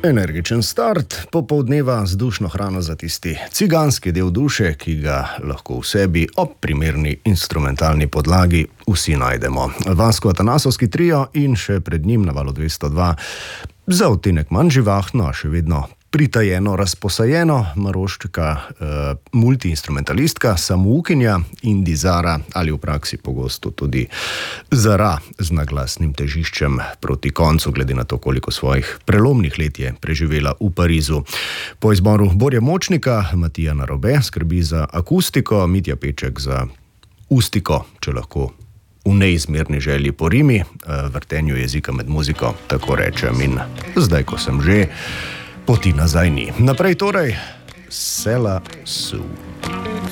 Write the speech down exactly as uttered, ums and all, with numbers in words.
Energičen start popoldneva z dušno hrano za tisti ciganski del duše, ki ga lahko v sebi ob primerni instrumentalni podlagi vsi najdemo. Vasko Atanasovski trio in še pred njim na valu dvesto dva za odtenek manj živahno, a še vedno pritajeno, razposajeno maroščka, eh, multiinstrumentalistka, samoukinja Indi Zara ali v praksi pogosto tudi Zara z naglasnim težiščem proti koncu, glede na to, koliko svojih prelomnih let je preživela v Parizu. Po izboru Borje Močnika, Matija Narobe skrbi za akustiko, Mitja Peček za ustiko, če lahko v neizmerni želji po rimi, vrtenju jezika med muziko, tako rečem. In zdaj, ko sem že, poti nazaj ni. Naprej torej, Sela Su.